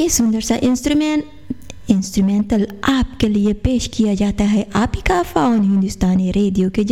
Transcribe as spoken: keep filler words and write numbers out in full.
ये सुंदर सा इंस्ट्रूमेंट इंस्ट्रूमेंटल आपके लिए पेश किया जाता है आप ही का फ़ोन हिंदुस्तानी रेडियो के